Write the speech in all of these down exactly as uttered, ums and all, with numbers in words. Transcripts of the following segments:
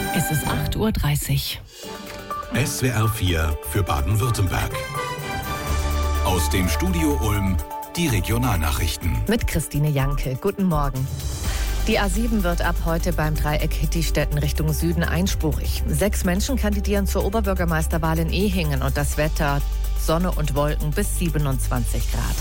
Es ist acht Uhr dreißig. S W R vier für Baden-Württemberg. Aus dem Studio Ulm die Regionalnachrichten. Mit Christine Janke. Guten Morgen. Die A sieben wird ab heute beim Dreieck Hittistetten Richtung Süden einspurig. Sechs Menschen kandidieren zur Oberbürgermeisterwahl in Ehingen und das Wetter Sonne und Wolken bis siebenundzwanzig Grad.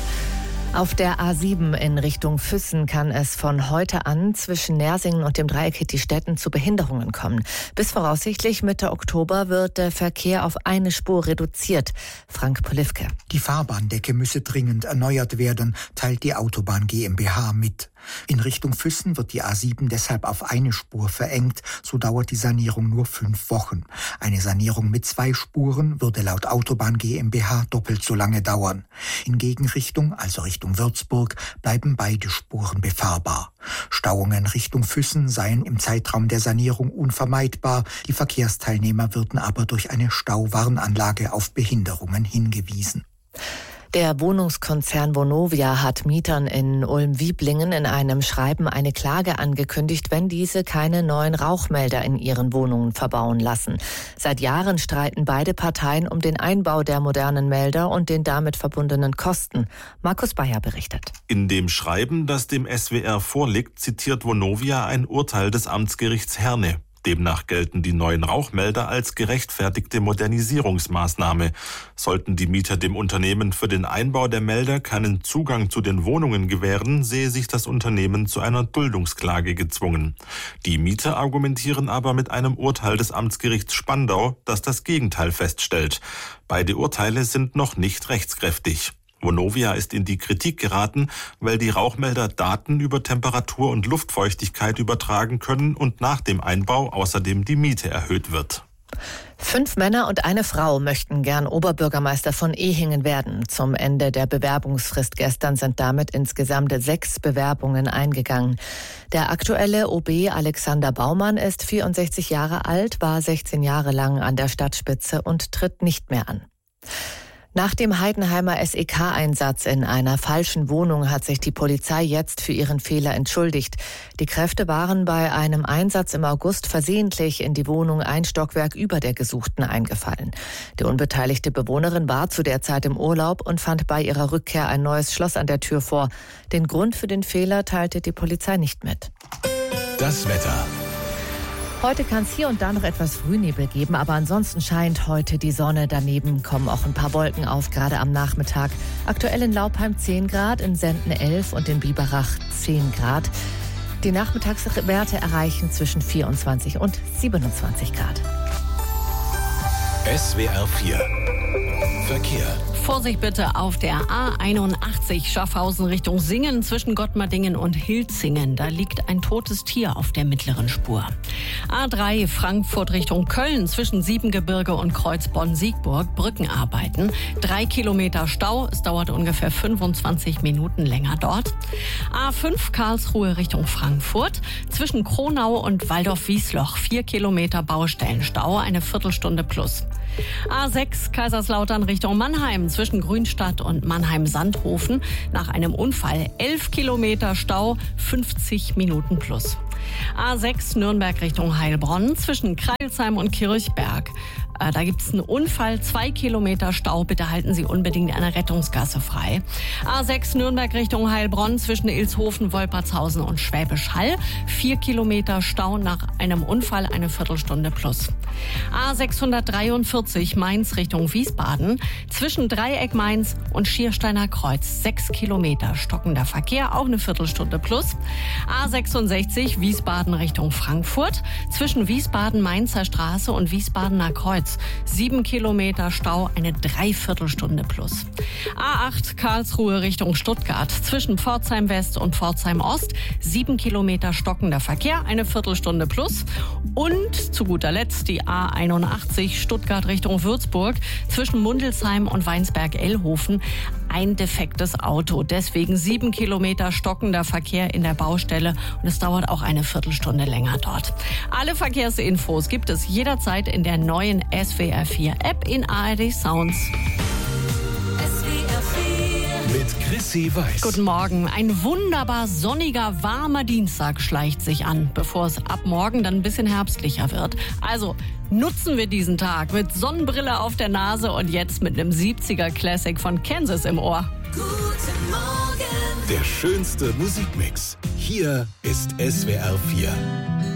Auf der A sieben in Richtung Füssen kann es von heute an zwischen Nersingen und dem Dreieck Hittistetten zu Behinderungen kommen. Bis voraussichtlich Mitte Oktober wird der Verkehr auf eine Spur reduziert. Frank Polifke. Die Fahrbahndecke müsse dringend erneuert werden, teilt die Autobahn GmbH mit. In Richtung Füssen wird die A sieben deshalb auf eine Spur verengt, so dauert die Sanierung nur fünf Wochen. Eine Sanierung mit zwei Spuren würde laut Autobahn GmbH doppelt so lange dauern. In Gegenrichtung, also Richtung Würzburg, bleiben beide Spuren befahrbar. Stauungen Richtung Füssen seien im Zeitraum der Sanierung unvermeidbar, die Verkehrsteilnehmer würden aber durch eine Stauwarnanlage auf Behinderungen hingewiesen. Der Wohnungskonzern Vonovia hat Mietern in Ulm-Wieblingen in einem Schreiben eine Klage angekündigt, wenn diese keine neuen Rauchmelder in ihren Wohnungen verbauen lassen. Seit Jahren streiten beide Parteien um den Einbau der modernen Melder und den damit verbundenen Kosten. Markus Bayer berichtet. In dem Schreiben, das dem S W R vorliegt, zitiert Vonovia ein Urteil des Amtsgerichts Herne. Demnach gelten die neuen Rauchmelder als gerechtfertigte Modernisierungsmaßnahme. Sollten die Mieter dem Unternehmen für den Einbau der Melder keinen Zugang zu den Wohnungen gewähren, sehe sich das Unternehmen zu einer Duldungsklage gezwungen. Die Mieter argumentieren aber mit einem Urteil des Amtsgerichts Spandau, das das Gegenteil feststellt. Beide Urteile sind noch nicht rechtskräftig. Vonovia ist in die Kritik geraten, weil die Rauchmelder Daten über Temperatur und Luftfeuchtigkeit übertragen können und nach dem Einbau außerdem die Miete erhöht wird. Fünf Männer und eine Frau möchten gern Oberbürgermeister von Ehingen werden. Zum Ende der Bewerbungsfrist gestern sind damit insgesamt sechs Bewerbungen eingegangen. Der aktuelle O B Alexander Baumann ist vierundsechzig Jahre alt, war sechzehn Jahre lang an der Stadtspitze und tritt nicht mehr an. Nach dem Heidenheimer S E K-Einsatz in einer falschen Wohnung hat sich die Polizei jetzt für ihren Fehler entschuldigt. Die Kräfte waren bei einem Einsatz im August versehentlich in die Wohnung ein Stockwerk über der Gesuchten eingefallen. Die unbeteiligte Bewohnerin war zu der Zeit im Urlaub und fand bei ihrer Rückkehr ein neues Schloss an der Tür vor. Den Grund für den Fehler teilte die Polizei nicht mit. Das Wetter. Heute kann es hier und da noch etwas Frühnebel geben, aber ansonsten scheint heute die Sonne. Daneben kommen auch ein paar Wolken auf, gerade am Nachmittag. Aktuell in Laupheim zehn Grad, in Senden elf und in Biberach zehn Grad. Die Nachmittagswerte erreichen zwischen vierundzwanzig und siebenundzwanzig Grad. S W R vier Verkehr. Vorsicht bitte auf der A einundachtzig Schaffhausen Richtung Singen zwischen Gottmardingen und Hilzingen. Da liegt ein totes Tier auf der mittleren Spur. A drei Frankfurt Richtung Köln zwischen Siebengebirge und Kreuz Bonn-Siegburg. Brückenarbeiten. Drei Kilometer Stau. Es dauert ungefähr fünfundzwanzig Minuten länger dort. A fünf Karlsruhe Richtung Frankfurt zwischen Kronau und Waldorf-Wiesloch. Vier Kilometer Baustellenstau. Eine Viertelstunde plus. A sechs Kaiserslautern Richtung Mannheim zwischen Grünstadt und Mannheim-Sandhofen. Nach einem Unfall elf Kilometer Stau, fünfzig Minuten plus. A sechs Nürnberg Richtung Heilbronn zwischen Kreilsheim und Kirchberg. Äh, da gibt es einen Unfall, zwei Kilometer Stau. Bitte halten Sie unbedingt eine Rettungsgasse frei. A sechs Nürnberg Richtung Heilbronn zwischen Ilshofen, Wolpertshausen und Schwäbisch Hall. Vier Kilometer Stau nach einem Unfall, eine Viertelstunde plus. A sechshundertdreiundvierzig Mainz Richtung Wiesbaden zwischen Dreieck Mainz und Schiersteiner Kreuz. Sechs Kilometer stockender Verkehr, auch eine Viertelstunde plus. A sechsundsechzig Wiesbaden Richtung Frankfurt zwischen Wiesbaden-Mainzer Straße und Wiesbadener Kreuz. Sieben Kilometer Stau, eine Dreiviertelstunde plus. A acht Karlsruhe Richtung Stuttgart zwischen Pforzheim West und Pforzheim Ost. Sieben Kilometer stockender Verkehr, eine Viertelstunde plus. Und zu guter Letzt die A einundachtzig Stuttgart Richtung Würzburg zwischen Mundelsheim und Weinsberg-Ellhofen. Ein defektes Auto. Deswegen sieben Kilometer stockender Verkehr in der Baustelle und es dauert auch eine Viertelstunde länger dort. Alle Verkehrsinfos gibt es jederzeit in der neuen S W R vier App in A R D Sounds. S W R vier mit Chrissy Weiß. Guten Morgen. Ein wunderbar sonniger, warmer Dienstag schleicht sich an, bevor es ab morgen dann ein bisschen herbstlicher wird. Also nutzen wir diesen Tag mit Sonnenbrille auf der Nase und jetzt mit einem siebziger Classic von Kansas im Ohr. Guten Morgen. Der schönste Musikmix. Hier ist S W R vier.